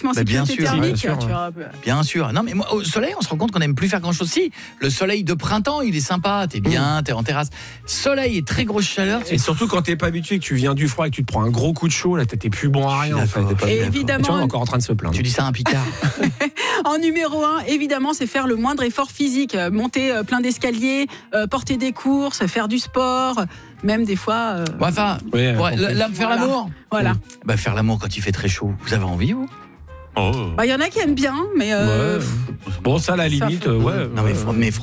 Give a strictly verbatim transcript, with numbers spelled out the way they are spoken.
mécanisme Bah, bien anti-sécurité sûr, thermique. bien sûr, tu vois. Bien sûr. Non, mais moi, au soleil, on se rend compte qu'on n'aime plus faire grand-chose. Si, le soleil de printemps, il est sympa, t'es bien, t'es en terrasse. Soleil et très grosse chaleur, Et surtout quand t'es pas habitué, que tu viens du froid et que tu te prends un gros coup de chaud, là t'es plus bon à rien en fait. D'accord. T'es pas- Et d'accord. évidemment- Tu vois, on est encore en train de se plaindre. tu dis ça à un Picard. En numéro un, évidemment, c'est faire le moindre effort physique. Euh, Monter euh, plein d'escaliers, euh, porter des courses, faire du sport, même des fois... euh, Bon, enfin, Ouais, pour- compris. là, là, faire Voilà. l'amour. Voilà. Bah, faire l'amour quand il fait très chaud. Vous avez envie, vous? Oh. Bah, il y en a qui aiment bien, mais... euh, Ouais. Bon, ça, à la Ça limite, fait- euh, ouais. Non, mais, euh, mais